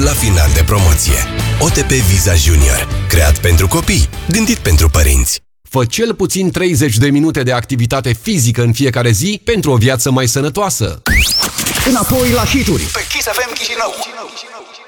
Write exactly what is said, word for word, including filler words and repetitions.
la final de promoție. O T P Visa Junior. Creat pentru copii, gândit pentru părinți. Fă cel puțin treizeci de minute de activitate fizică în fiecare zi pentru o viață mai sănătoasă. Înapoi la hituri pe Kiss F M Chișinău.